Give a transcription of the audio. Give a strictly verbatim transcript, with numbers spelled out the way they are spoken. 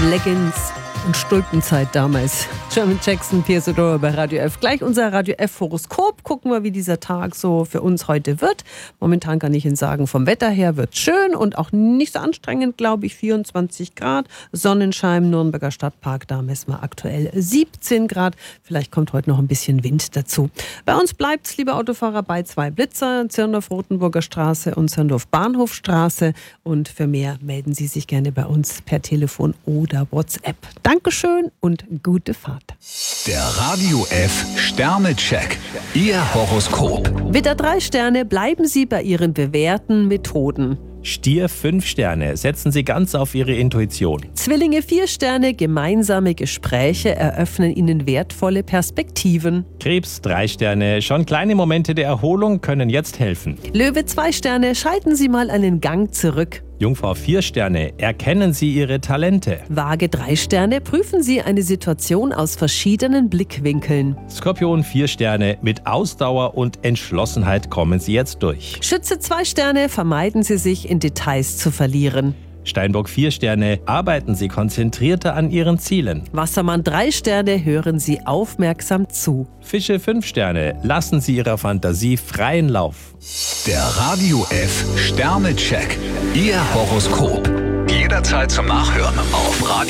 Leggings und Stulpenzeit damals. German Jackson, Piers Adora bei Radio F. Gleich unser Radio F-Horoskop. Gucken wir, wie dieser Tag so für uns heute wird. Momentan kann ich Ihnen sagen, vom Wetter her wird schön und auch nicht so anstrengend, glaube ich. vierundzwanzig Grad, Sonnenschein, Nürnberger Stadtpark, da messen wir aktuell siebzehn Grad. Vielleicht kommt heute noch ein bisschen Wind dazu. Bei uns bleibt's, liebe Autofahrer, bei zwei Blitzer, Zirndorf-Rotenburger Straße und Zirndorf-Bahnhofstraße. Und für mehr melden Sie sich gerne bei uns per Telefon oder WhatsApp. Dankeschön und gute Fahrt. Der Radio F Sternecheck. Ihr Horoskop. Widder drei Sterne, bleiben Sie bei Ihren bewährten Methoden. Stier fünf Sterne, setzen Sie ganz auf Ihre Intuition. Zwillinge vier Sterne, gemeinsame Gespräche eröffnen Ihnen wertvolle Perspektiven. Krebs drei Sterne, schon kleine Momente der Erholung können jetzt helfen. Löwe zwei Sterne, schalten Sie mal einen Gang zurück. Jungfrau vier Sterne, erkennen Sie Ihre Talente. Waage drei Sterne, prüfen Sie eine Situation aus verschiedenen Blickwinkeln. Skorpion vier Sterne, mit Ausdauer und Entschlossenheit kommen Sie jetzt durch. Schütze zwei Sterne, vermeiden Sie sich in Details zu verlieren. Steinbock vier Sterne, arbeiten Sie konzentrierter an Ihren Zielen. Wassermann drei Sterne, hören Sie aufmerksam zu. Fische fünf Sterne, lassen Sie Ihrer Fantasie freien Lauf. Der Radio F Sternecheck. Ihr Horoskop. Jederzeit zum Nachhören auf Radio